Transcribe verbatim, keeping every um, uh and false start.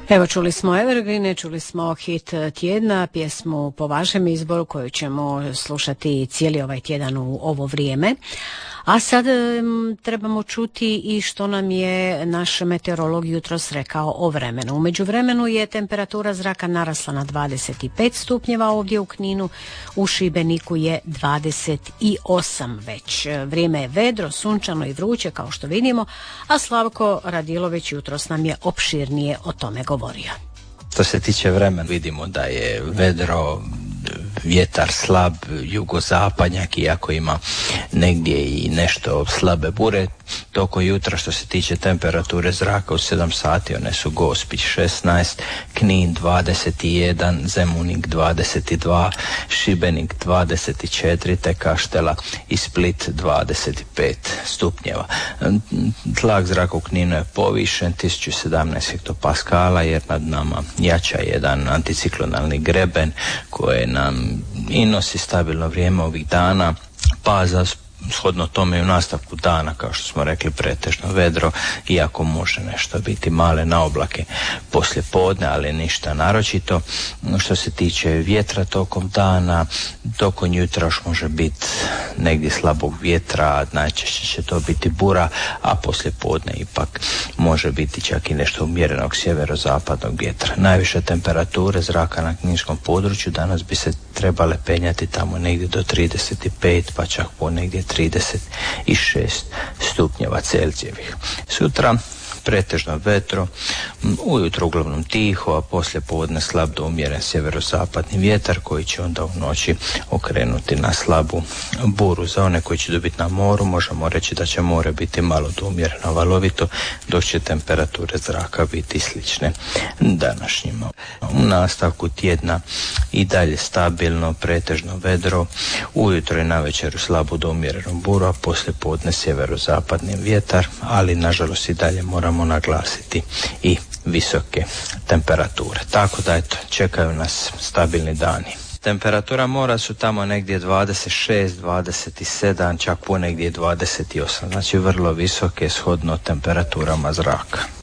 Evo, čuli smo Evergreen, čuli smo hit tjedna, pjesmu po vašem izboru koju ćemo slušati cijeli ovaj tjedan u ovo vrijeme. A sad um, trebamo čuti i što nam je naš meteorolog jutros rekao o vremenu. U međuvremenu je temperatura zraka narasla na dvadeset pet stupnjeva ovdje u Kninu, u Šibeniku je dvadeset osam već. Vrijeme je vedro, sunčano i vruće kao što vidimo, a Slavko Radilović jutros nam je opširnije o tome govorio. Što se tiče vremena, vidimo da je vedro, vjetar slab, jugozapadnjak, iako ima negdje i nešto slabe bure. Toko jutra što se tiče temperature zraka u sedam sati, one su Gospić šesnaest, Knin dvadeset jedan, Zemunik dvadeset dva, Šibenik dvadeset četiri, te Kaštela i Split dvadeset pet stupnjeva. Tlak zraka u Kninu je povišen tisuću sedamnaest hektopaskala jer nad nama jača jedan anticiklonalni greben koji nam i nosi stabilno vrijeme ovih dana, pa za shodno tome i u nastavku dana, kao što smo rekli, pretežno vedro, iako može nešto biti male naoblake poslije podne, ali ništa naročito. Što se tiče vjetra tokom dana, tokom jutra još može biti negdje slabog vjetra, najčešće će to biti bura, a poslije podne ipak može biti čak i nešto umjerenog sjeverozapadnog vjetra. Najviše temperature zraka na kninskom području danas bi se trebale penjati tamo negdje do trideset pet, pa čak po negdje trideset šest stupnjeva Celzijevih. Sutra pretežno vetro, ujutro uglavnom tiho, a poslije podne slab do umjeren sjeverozapadni vjetar koji će onda u noći okrenuti na slabu buru. Za one koji će dobiti na moru možemo reći da će more biti malo do umjereno valovito, dok će temperature zraka biti slične današnjima. U nastavku tjedna i dalje stabilno, pretežno vedro, ujutro i navečer slabu do umjerenu buru, a poslije podne sjeverozapadni vjetar, ali nažalost i dalje moramo naglasiti i visoke temperature. Tako da eto, čekaju nas stabilni dani. Temperatura mora su tamo negdje dvadeset šest, dvadeset sedam, čak ponegdje dvadeset osam, znači vrlo visoke shodno temperaturama zraka.